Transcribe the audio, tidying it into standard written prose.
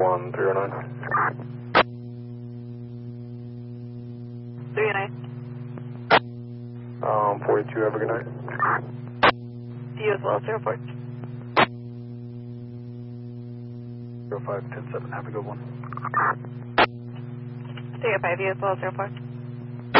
1309. 39. 42, have a good night. You as well, 04. 05, 107, have a good one. 305, you as well, 04.